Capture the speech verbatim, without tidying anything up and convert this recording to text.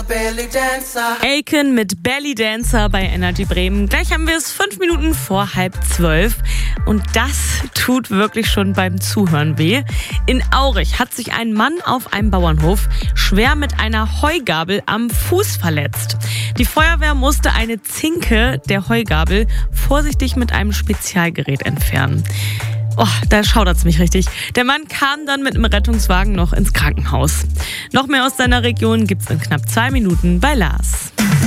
Aiken mit Belly Dancer bei Energy Bremen. Gleich haben wir es fünf Minuten vor halb zwölf. Und das tut wirklich schon beim Zuhören weh. In Aurich hat sich ein Mann auf einem Bauernhof schwer mit einer Heugabel am Fuß verletzt. Die Feuerwehr musste eine Zinke der Heugabel vorsichtig mit einem Spezialgerät entfernen. Oh, da schaudert's mich richtig. Der Mann kam dann mit einem Rettungswagen noch ins Krankenhaus. Noch mehr aus seiner Region gibt's in knapp zwei Minuten bei Lars.